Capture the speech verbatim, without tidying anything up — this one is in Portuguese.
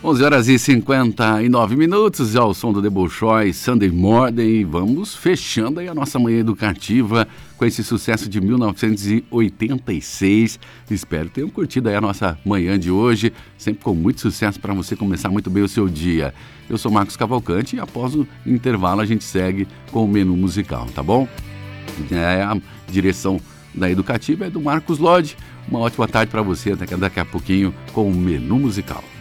onze horas e cinquenta e nove minutos, ao som do The Bolshoi, Sunday Morning, e vamos fechando aí a nossa manhã educativa com esse sucesso de mil novecentos e oitenta e seis. Espero que tenham curtido aí a nossa manhã de hoje, sempre com muito sucesso para você começar muito bem o seu dia. Eu sou Marcos Cavalcante e após o intervalo a gente segue com o menu musical, tá bom? É, a direção da educativa é do Marcos Lodge. Uma ótima tarde para você, daqui a pouquinho com o menu musical.